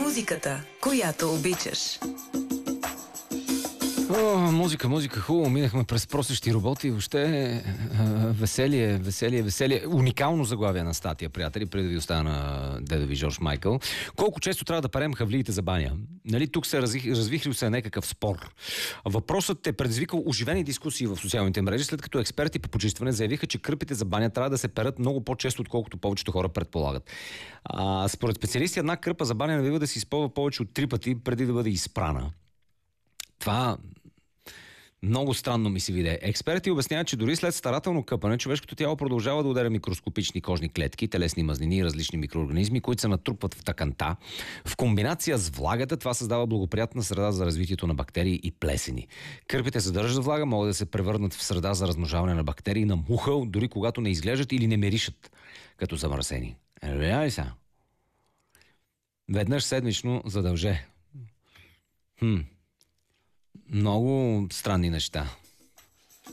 Музиката, която обичаш. Музика, хубаво. Минахме през просещи роботи и въобще веселие. Уникално заглавие на статия, приятели, преди да ви оставя на деда ви Жорж Майкъл. Колко често трябва да парем хавлиите за баня? Нали, тук се развихрил се някакъв спор. Въпросът е предизвикал оживени дискусии в социалните мрежи, след като експерти по почистване заявиха, че кърпите за баня трябва да се перат много по-често, отколкото повечето хора предполагат. Според специалисти, една кърпа за баня не бива да се изпълва повече от 3 пъти преди да бъде изпрана. Това много странно ми се виде. Експерти обясняват, че дори след старателно къпане, човешкото тяло продължава да ударя микроскопични кожни клетки, телесни мазнини и различни микроорганизми, които се натрупват в тъканта. В комбинация с влагата това създава благоприятна среда за развитието на бактерии и плесени. Кърпите съдържат влага, могат да се превърнат в среда за размножаване на бактерии на мухъл, дори когато не изглеждат или не миришат като замърсени. Ли са? Веднъж седмично задълже. Много странни неща.